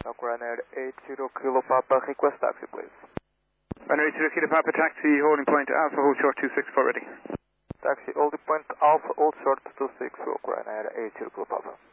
Now Ryanair 80 Kilo Papa, request taxi please. Ryanair 80 Kilo Papa, taxi holding point Alpha Hold Short 264 ready. Taxi holding point Alpha Hold Short 264, Ryanair 80 Kilo Papa.